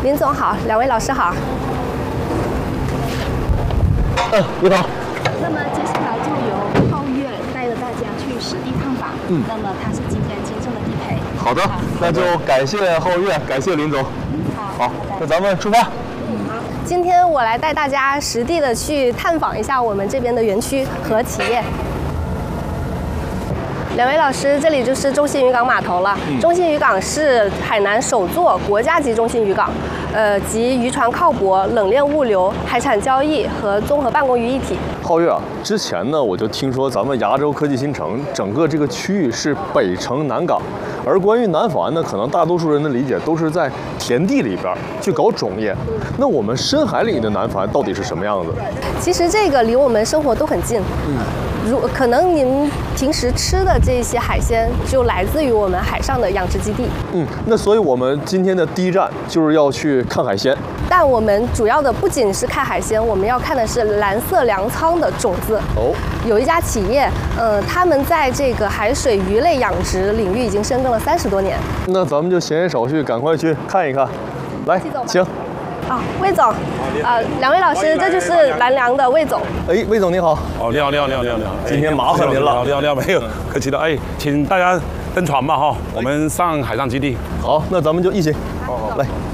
林总好，两位老师好。 你好。 那么接下来就由皓月带着大家去实地探访。那么他是今天真正的地陪。 好的，那就感谢皓月，感谢林总。好，那咱们出发。 今天我来带大家实地的去探访一下我们这边的园区和企业。两位老师，这里就是中信渔港码头了。中信渔港是海南首座国家级中心渔港，集渔船靠泊、冷链物流、海产交易和综合办公于一体。 皓月啊，之前呢我就听说咱们亚洲科技新城整个这个区域是北城南港，而关于南法呢，可能大多数人的理解都是在田地里边去搞种业。那我们深海里的南法到底是什么样子？ 其实这个离我们生活都很近。可能您平时吃的这些海鲜就来自于我们海上的养殖基地。 那所以我们今天的第一站就是要去看海鲜。 但我们主要的不仅是看海鲜，我们要看的是蓝色粮仓的种子。有一家企业，他们在这个海水鱼类养殖领域已经深耕了30多年。 那咱们就闲言少叙，赶快去看一看。来，请。 魏总，两位老师，这就是蓝粮的魏总。 魏总你好。 你好。 今天麻烦您了。 你好，没有客气的。请大家登船吧哈，我们上海上基地。 好，那咱们就一起。来。